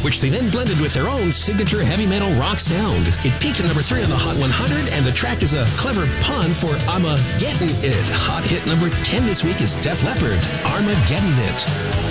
which they then blended with their own signature heavy metal rock sound. It peaked at number 3 on the Hot 100, and the track is a clever pun for Armageddon It. Hot hit number 10 this week is Def Leppard, Armageddon It.